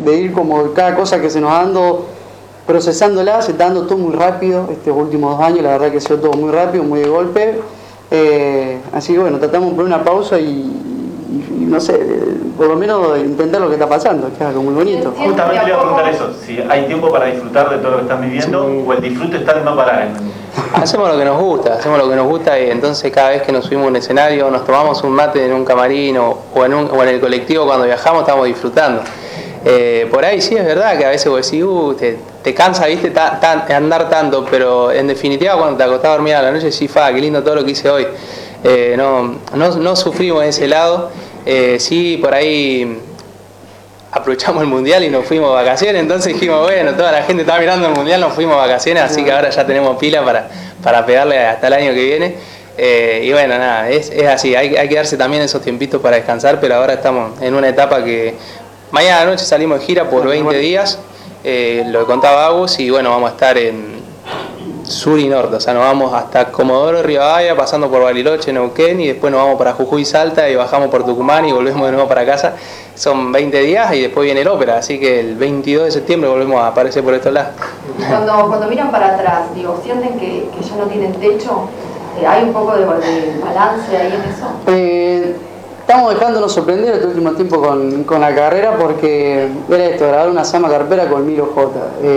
de ir como cada cosa que se nos dando, procesándola, se está dando todo muy rápido, estos últimos 2 años la verdad que ha sido todo muy rápido, muy de golpe, así que bueno, tratamos de poner una pausa y no sé, por lo menos intentar lo que está pasando, que es algo muy bonito. Justamente le iba a preguntar eso, si hay tiempo para disfrutar de todo lo que están viviendo, sí, o el disfrute está en no parar. Hacemos lo que nos gusta y entonces cada vez que nos subimos a un escenario, nos tomamos un mate en un camarín o en el colectivo cuando viajamos, estamos disfrutando. Por ahí sí es verdad que a veces vos decís, te cansa, viste, andar tanto, pero en definitiva cuando te acostás a dormir a la noche decís, qué lindo todo lo que hice hoy. No sufrimos de ese lado. Sí, por ahí aprovechamos el mundial y nos fuimos de vacaciones, entonces dijimos, bueno, toda la gente estaba mirando el mundial, nos fuimos de vacaciones, así que ahora ya tenemos pila para pegarle hasta el año que viene. Y bueno, nada, es así, hay que darse también esos tiempitos para descansar, pero ahora estamos en una etapa que mañana noche salimos de gira por 20 días, lo que contaba Agus, y bueno, vamos a estar en sur y norte, o sea, nos vamos hasta Comodoro Rivadavia, pasando por Bariloche, Neuquén, y después nos vamos para Jujuy, Salta, y bajamos por Tucumán y volvemos de nuevo para casa. Son 20 días y después viene el ópera, así que el 22 de septiembre volvemos a aparecer por estos lados. Cuando miran para atrás, ¿sienten que ya no tienen techo? ¿Hay un poco de balance ahí en eso? Estamos dejándonos sorprender este último tiempo con la carrera, porque era esto, grabar una Sama Carpera con Milo J.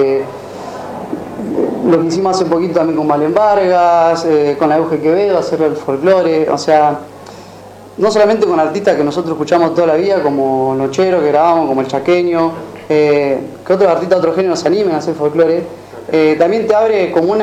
Lo que hicimos hace poquito también con Malen Vargas, con la Euge Quevedo, hacer el folclore, o sea, no solamente con artistas que nosotros escuchamos toda la vida, como Nochero, que grabamos, como El Chaqueño, que otros artistas de otro género nos animen a hacer folclore, también te abre como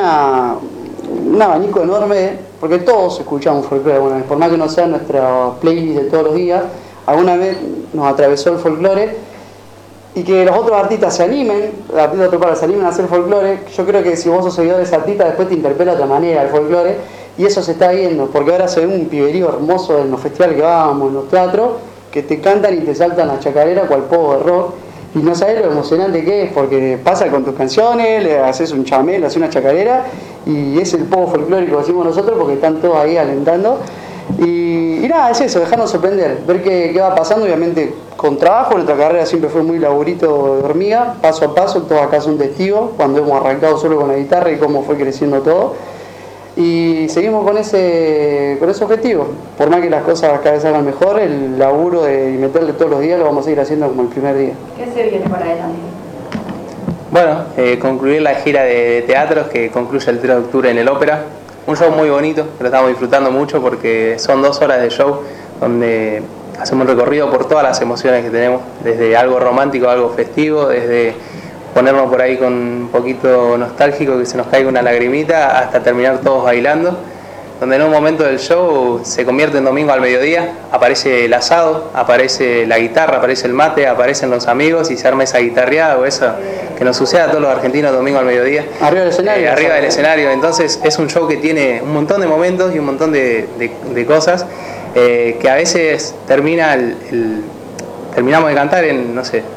un abanico enorme, porque todos escuchamos folclore alguna vez, por más que no sea nuestra playlist de todos los días, alguna vez nos atravesó el folclore. Y que los otros artistas se animen, los artistas de otro palo se animen a hacer folclore. Yo creo que si vos sos seguidor de ese artista, después te interpela de otra manera el folclore, y eso se está viendo, porque ahora se ve un piberío hermoso en los festivales que vamos, en los teatros, que te cantan y te saltan la chacarera cual pogo de rock, y no sabes lo emocionante que es, porque pasa con tus canciones, le haces un chamé, le haces una chacarera, y es el pogo folclórico que decimos nosotros, porque están todos ahí alentando. Y nada, es eso, dejarnos sorprender, ver qué va pasando, obviamente con trabajo. Nuestra carrera siempre fue muy laburito de hormiga, paso a paso, todos acá son testigos, cuando hemos arrancado solo con la guitarra y cómo fue creciendo todo. Y seguimos con ese objetivo, por más que las cosas cada vez hagan mejor, el laburo de meterle todos los días lo vamos a seguir haciendo como el primer día. ¿Qué se viene para adelante? Bueno, concluir la gira de teatros que concluye el 3 de octubre en el Ópera. Un show muy bonito, que lo estamos disfrutando mucho porque son 2 horas de show donde hacemos un recorrido por todas las emociones que tenemos, desde algo romántico a algo festivo, desde ponernos por ahí con un poquito nostálgico, que se nos caiga una lagrimita, hasta terminar todos bailando, donde en un momento del show se convierte en domingo al mediodía, aparece el asado, aparece la guitarra, aparece el mate, aparecen los amigos y se arma esa guitarreada o eso que nos sucede a todos los argentinos domingo al mediodía. Arriba del escenario. Arriba del escenario, entonces es un show que tiene un montón de momentos y un montón de cosas que a veces terminamos de cantar en, no sé,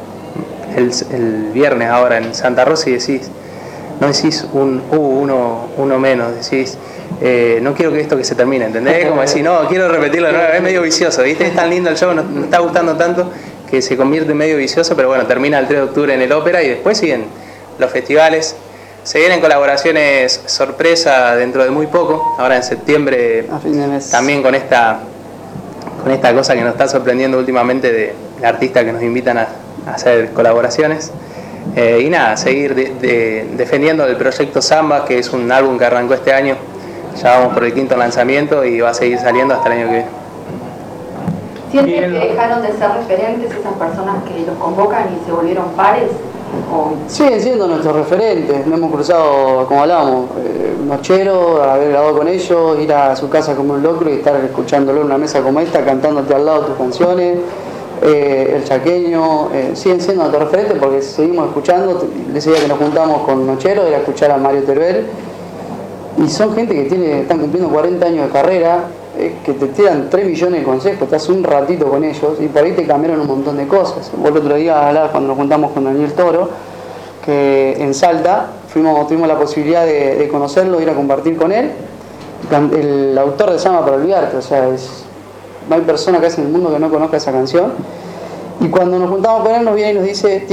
el viernes ahora en Santa Rosa y no decís uno menos, decís no quiero que esto que se termine, ¿entendés? Como decir, no, quiero repetirlo de nuevo, es medio vicioso, ¿viste? Es tan lindo el show, nos está gustando tanto que se convierte en medio vicioso, pero bueno, termina el 3 de octubre en el Ópera y después siguen los festivales. Se vienen colaboraciones sorpresa dentro de muy poco, ahora en septiembre, a fin de mes, también con esta cosa que nos está sorprendiendo últimamente de artistas que nos invitan a hacer colaboraciones. Y nada, seguir defendiendo el proyecto Samba, que es un álbum que arrancó este año. Ya vamos por el 5º lanzamiento y va a seguir saliendo hasta el año que viene. ¿Sienten que dejaron de ser referentes esas personas que los convocan y se volvieron pares? Siguen siendo nuestros referentes, nos hemos cruzado, como hablábamos, Nochero, haber grabado con ellos, ir a su casa como un locro y estar escuchándolo en una mesa como esta, cantándote al lado tus canciones. El Chaqueño, siguen siendo nuestros referentes porque seguimos escuchando. Ese día que nos juntamos con Nochero era escuchar a Mario Teruel, y son gente que están cumpliendo 40 años de carrera, que te tiran 3 millones de consejos, estás un ratito con ellos y por ahí te cambiaron un montón de cosas. Vos el otro día hablabas cuando nos juntamos con Daniel Toro, que en Salta tuvimos la posibilidad de conocerlo, de ir a compartir con él, el autor de Samba para olvidarte, o sea, no hay persona casi en el mundo que no conozca esa canción. Y cuando nos juntamos con él nos viene y nos dice: